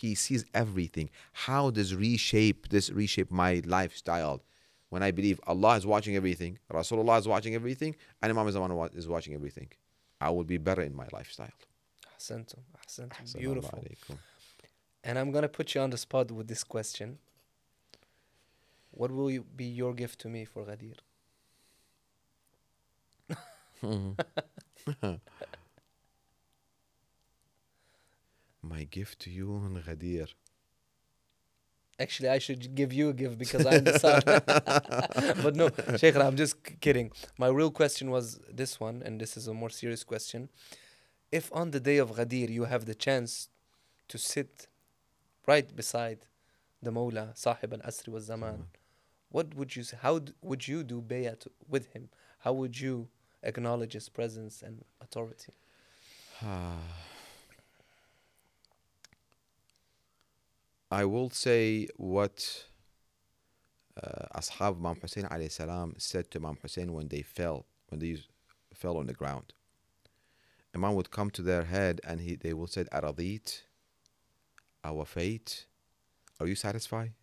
He sees everything. How does reshape my lifestyle? When I believe Allah is watching everything, Rasulullah is watching everything, and Imam Zaman is watching everything, I will be better in my lifestyle. Ahsantum, ahsantum. Ahsan Allah Beautiful. alaykum. And I'm gonna put you on the spot with this question. What will be your gift to me for Ghadir? My gift to you on Ghadir. Actually, I should give you a gift because I'm the son. But no, Sheikh, I'm just kidding. My real question was this one, and this is a more serious question. If on the day of Ghadir you have the chance to sit right beside the Mawla, Sahib al-Asri wal Zaman, what would you say? Would you do bayat with him? How would you acknowledge his presence and authority? I will say what Ashab Imam Hussein alayhi salam said to Imam Hussein when they fell on the ground. Imam would come to their head and they will say, Aradit, our fate, are you satisfied?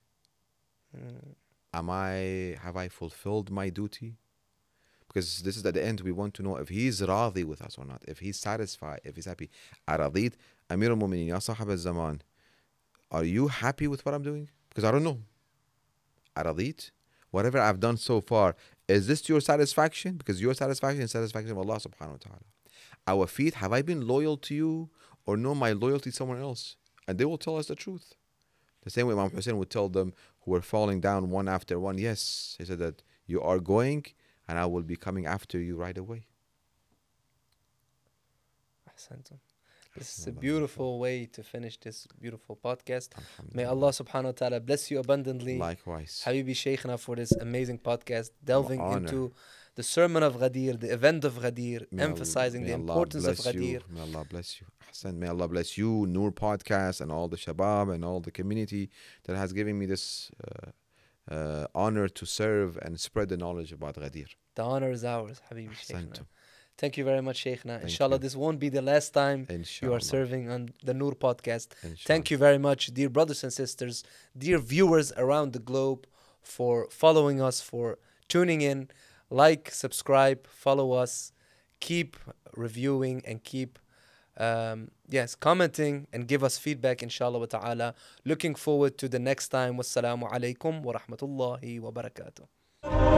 Have I fulfilled my duty? Because this is at the end, we want to know if he's radhi with us or not, if he's satisfied, if he's happy. Aradit, Amir al-Mu'mineen, Ya Sahab al-Zaman, are you happy with what I'm doing? Because I don't know. Aradit, whatever I've done so far, is this to your satisfaction? Because your satisfaction is satisfaction of Allah subhanahu wa ta'ala. Our feet, have I been loyal to you or no, my loyalty to someone else? And they will tell us the truth. The same way Imam Hussein would tell them who were falling down one after one, yes, he said that you are going and I will be coming after you right away. Ahsantum. This is a beautiful way to finish this beautiful podcast. May Allah subhanahu wa ta'ala bless you abundantly. Likewise. Habibi Shaykhna for this amazing podcast, delving honor. into the sermon of Ghadir, the event of Ghadir, emphasizing the importance of Ghadir. May Allah bless you. Ahsan, may Allah bless you, Noor Podcast, and all the Shabab and all the community that has given me this honor to serve and spread the knowledge about Ghadir. The honor is ours, Habibi Shaykhna. Ahsantum. Thank you very much, Shaykhna. Thank Inshallah, you. this won't be the last time you Inshallah. are serving on the Noor podcast. Inshallah. Thank you very much, dear brothers and sisters, dear viewers around the globe, for following us, for tuning in. Like, subscribe, follow us, keep reviewing and keep commenting and give us feedback, inshallah wa ta'ala. Looking forward to the next time. Wassalamu alaikum wa rahmatullahi wa barakatuh.